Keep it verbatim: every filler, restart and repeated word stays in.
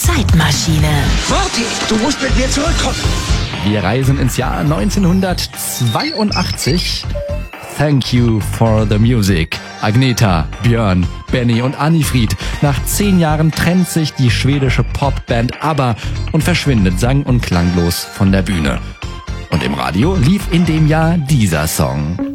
Zeitmaschine. Marty, du musst mit mir zurückkommen. Wir reisen ins Jahr neunzehnhundertzweiundachtzig. Thank you for the music. Agneta, Björn, Benny und Annifried. Nach zehn Jahren trennt sich die schwedische Popband ABBA und verschwindet sang- und klanglos von der Bühne. Und im Radio lief in dem Jahr dieser Song.